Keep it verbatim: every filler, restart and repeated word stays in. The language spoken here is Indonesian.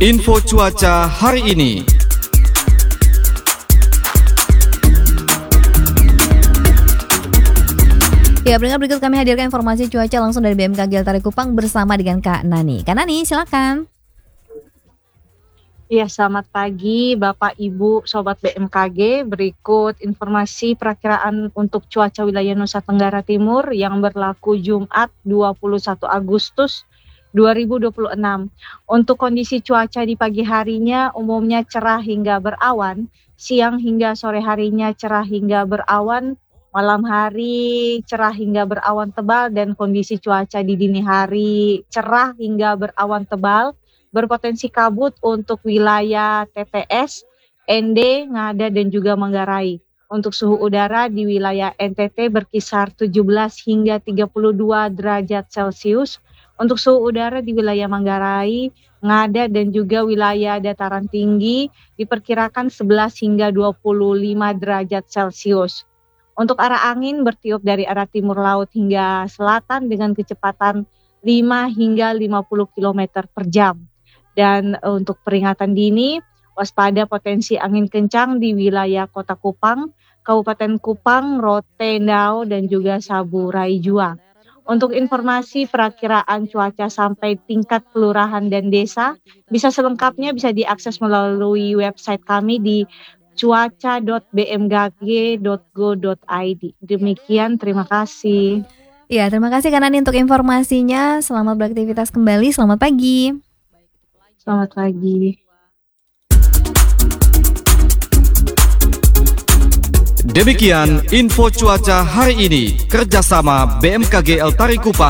Info cuaca hari ini. Ya, pendengar, berikut kami hadirkan informasi cuaca langsung dari B M K G Tari Kupang bersama dengan Kak Nani. Kak Nani, silakan. Ya, selamat pagi Bapak Ibu Sobat B M K G. Berikut informasi perakiraan untuk cuaca wilayah Nusa Tenggara Timur yang berlaku Jumat dua puluh satu Agustus dua ribu dua puluh enam. Untuk kondisi cuaca di pagi harinya umumnya cerah hingga berawan, siang hingga sore harinya cerah hingga berawan, malam hari cerah hingga berawan tebal, dan kondisi cuaca di dini hari cerah hingga berawan tebal, berpotensi kabut untuk wilayah T P S, N D, Ngada, dan juga Manggarai. Untuk suhu udara di wilayah N T T berkisar tujuh belas hingga tiga puluh dua derajat Celcius. Untuk suhu udara di wilayah Manggarai, Ngada, dan juga wilayah dataran tinggi diperkirakan sebelas hingga dua puluh lima derajat Celcius. Untuk arah angin bertiup dari arah timur laut hingga selatan dengan kecepatan lima hingga lima puluh kilometer per jam. Dan untuk peringatan dini, waspada potensi angin kencang di wilayah Kota Kupang, Kabupaten Kupang, Rote, Ndau, dan juga Saburai Jua. Untuk informasi perakiraan cuaca sampai tingkat kelurahan dan desa, bisa selengkapnya bisa diakses melalui website kami di cuaca dot b m k g dot go dot i d. Demikian, terima kasih. Ya, terima kasih Kak Nani untuk informasinya. Selamat beraktivitas kembali. Selamat pagi. Selamat pagi. Demikian info cuaca hari ini, kerjasama B M K G Tari Kupang